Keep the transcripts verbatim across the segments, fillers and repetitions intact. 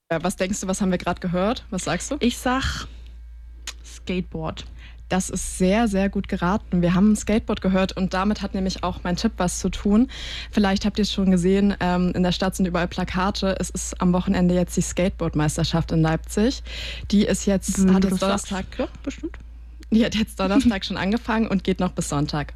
Was denkst du, was haben wir gerade gehört? Was sagst du? Ich sag Skateboard. Das ist sehr, sehr gut geraten. Wir haben ein Skateboard gehört und damit hat nämlich auch mein Tipp was zu tun. Vielleicht habt ihr es schon gesehen, ähm, in der Stadt sind überall Plakate. Es ist am Wochenende jetzt die Skateboard-Meisterschaft in Leipzig. Die ist jetzt, Mhm, hat das jetzt sagst- Donnerstag, Ja, bestimmt. die hat jetzt Donnerstag schon angefangen und geht noch bis Sonntag.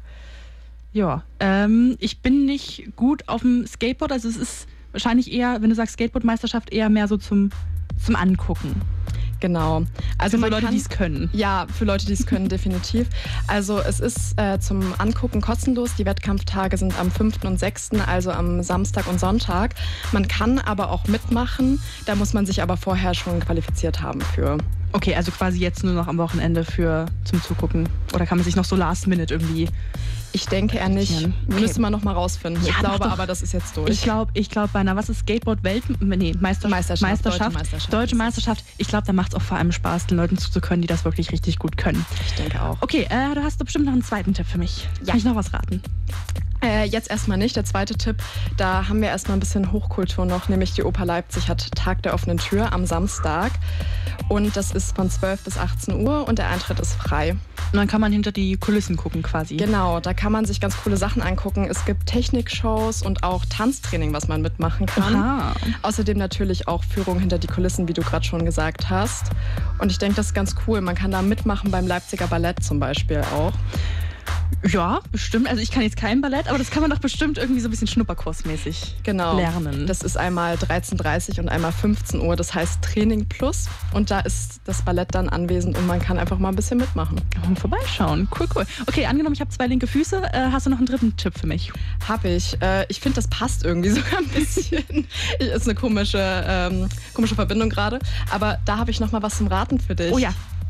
Ja, ähm, ich bin nicht gut auf dem Skateboard. Also es ist wahrscheinlich eher, wenn du sagst Skateboard-Meisterschaft, eher mehr so zum, zum Angucken. Genau. Also Für man Leute, kann- die es können. Ja, für Leute, die es können, definitiv. Also es ist äh, zum Angucken kostenlos. Die Wettkampftage sind am fünften und sechsten, also am Samstag und Sonntag. Man kann aber auch mitmachen. Da muss man sich aber vorher schon qualifiziert haben für. Okay, also quasi jetzt nur noch am Wochenende für zum Zugucken. Oder kann man sich noch so last minute irgendwie... Ich denke eher nicht. Okay. Müsste man noch mal rausfinden. Ja, ich mach glaube doch. aber, das ist jetzt durch. Ich glaube, ich glaube bei einer, was ist Skateboard-Welt... Nee, Meister Meisterschaft, Meisterschaft. Deutsche Meisterschaft Deutsche ist es. Meisterschaft. Ich glaube, da macht es auch vor allem Spaß, den Leuten zuzukönnen, die das wirklich richtig gut können. Ich denke auch. Okay, äh, du hast bestimmt noch einen zweiten Tipp für mich. Ja. Kann ich noch was raten? Äh, jetzt erstmal nicht. Der zweite Tipp, da haben wir erstmal ein bisschen Hochkultur noch, nämlich die Oper Leipzig hat Tag der offenen Tür am Samstag. Und das ist von zwölf bis achtzehn Uhr und der Eintritt ist frei. Und dann kann man hinter die Kulissen gucken quasi. Genau, da kann man sich ganz coole Sachen angucken. Es gibt Technikshows und auch Tanztraining, was man mitmachen kann. Aha. Außerdem natürlich auch Führung hinter die Kulissen, wie du gerade schon gesagt hast. Und ich denke, das ist ganz cool. Man kann da mitmachen beim Leipziger Ballett zum Beispiel auch. Ja, bestimmt. Also ich kann jetzt kein Ballett, aber das kann man doch bestimmt irgendwie so ein bisschen schnupperkursmäßig Genau. lernen. Das ist einmal dreizehn Uhr dreißig und einmal fünfzehn Uhr. Das heißt Training Plus. Und da ist das Ballett dann anwesend und man kann einfach mal ein bisschen mitmachen. Mal vorbeischauen. Cool, cool. Okay, angenommen, ich habe zwei linke Füße. Äh, hast du noch einen dritten Tipp für mich? Hab ich. Äh, ich finde, das passt irgendwie sogar ein bisschen. Ist eine komische, ähm, komische Verbindung gerade. Aber da habe ich noch mal was zum Raten für dich. Oh ja.